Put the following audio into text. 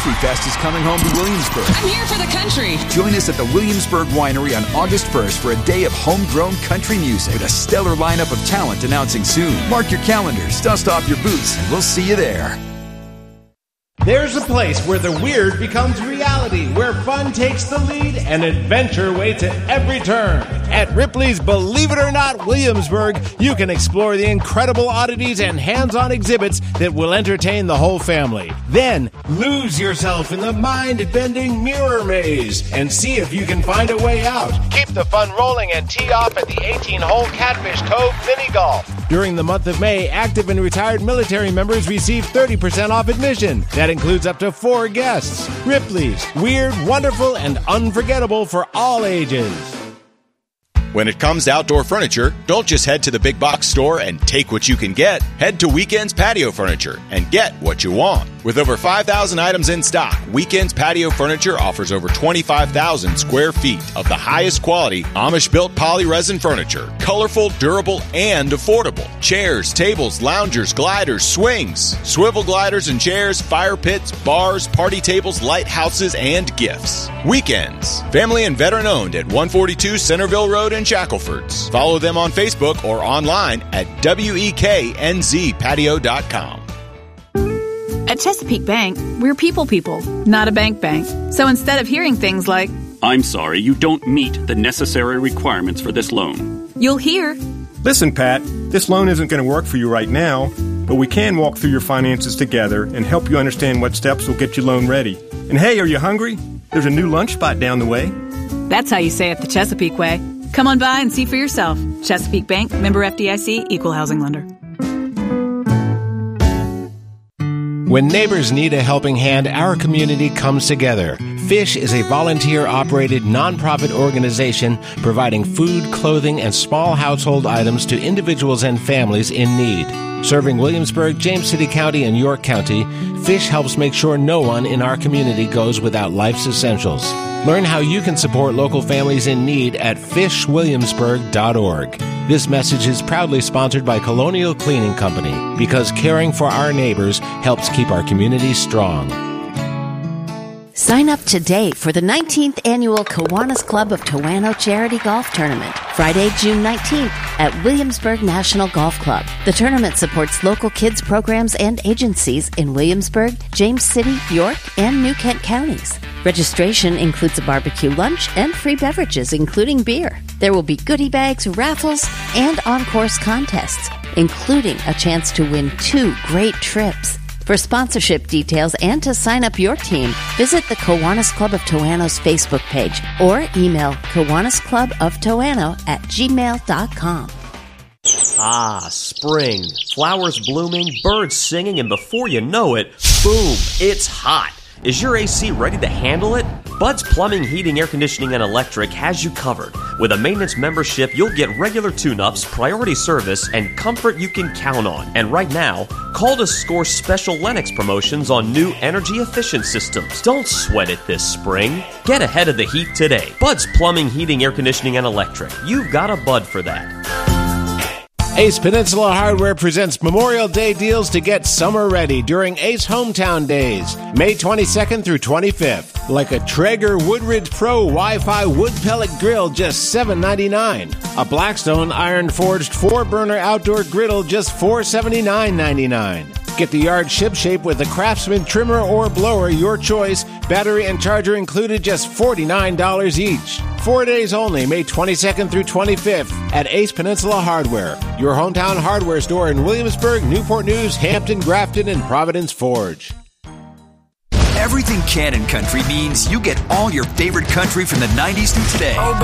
Country Fest is coming home to Williamsburg. I'm here for the country. Join us at the Williamsburg Winery on August 1st for a day of homegrown country music with a stellar lineup of talent announcing soon. Mark your calendars, dust off your boots, and we'll see you there. There's a place where the weird becomes reality, where fun takes the lead and adventure waits at every turn. At Ripley's Believe It or Not Williamsburg, you can explore the incredible oddities and hands-on exhibits that will entertain the whole family. Then, lose yourself in the mind-bending mirror maze and see if you can find a way out. Keep the fun rolling and tee off at the 18-hole Catfish Cove Mini Golf. During the month of May, active and retired military members receive 30% off admission. That includes up to 4 guests. Ripley's, weird, wonderful, and unforgettable for all ages. When it comes to outdoor furniture, don't just head to the big box store and take what you can get. Head to Weekends Patio Furniture and get what you want. With over 5,000 items in stock, Weekends Patio Furniture offers over 25,000 square feet of the highest quality Amish-built poly-resin furniture. Colorful, durable, and affordable. Chairs, tables, loungers, gliders, swings, swivel gliders and chairs, fire pits, bars, party tables, lighthouses, and gifts. Weekends. Family and veteran owned at 142 Centerville Road in Shacklefords. Follow them on Facebook or online at WEKNZpatio.com. At Chesapeake Bank, we're people, not a bank. So instead of hearing things like, "I'm sorry, you don't meet the necessary requirements for this loan," you'll hear, "Listen, Pat, this loan isn't going to work for you right now, but we can walk through your finances together and help you understand what steps will get you loan ready. And hey, are you hungry? There's a new lunch spot down the way." That's how you say it the Chesapeake way. Come on by and see for yourself. Chesapeake Bank, member FDIC, equal housing lender. When neighbors need a helping hand, our community comes together. FISH is a volunteer-operated nonprofit organization providing food, clothing, and small household items to individuals and families in need. Serving Williamsburg, James City County, and York County, FISH helps make sure no one in our community goes without life's essentials. Learn how you can support local families in need at fishwilliamsburg.org. This message is proudly sponsored by Colonial Cleaning Company, because caring for our neighbors helps keep our community strong. Sign up today for the 19th Annual Kiwanis Club of Towano Charity Golf Tournament, Friday, June 19th at Williamsburg National Golf Club. The tournament supports local kids programs and agencies in Williamsburg, James City, York, and New Kent counties. Registration includes a barbecue lunch and free beverages, including beer. There will be goodie bags, raffles, and on-course contests, including a chance to win 2 great trips. For sponsorship details and to sign up your team, visit the Kiwanis Club of Towano's Facebook page or email kiwaniscluboftowano@gmail.com. Ah, spring. Flowers blooming, birds singing, and before you know it, boom, it's hot. Is your AC ready to handle it? Bud's Plumbing, Heating, Air Conditioning, and Electric has you covered. With a maintenance membership, you'll get regular tune-ups, priority service, and comfort you can count on. And right now, call to score special Lennox promotions on new energy-efficient systems. Don't sweat it this spring. Get ahead of the heat today. Bud's Plumbing, Heating, Air Conditioning, and Electric. You've got a Bud for that. Ace Peninsula Hardware presents Memorial Day deals to get summer ready during Ace Hometown Days, May 22nd through 25th. Like a Traeger Woodridge Pro Wi-Fi wood pellet grill, just $7.99. A Blackstone Iron Forged 4-burner outdoor griddle, just $479.99. Get the yard ship-shape with a Craftsman trimmer or blower, your choice. Battery and charger included, just $49 each. 4 days only, May 22nd through 25th at Ace Peninsula Hardware, your hometown hardware store in Williamsburg, Newport News, Hampton, Grafton, and Providence Forge. Everything Cannon Country means you get all your favorite country from the 90s to today.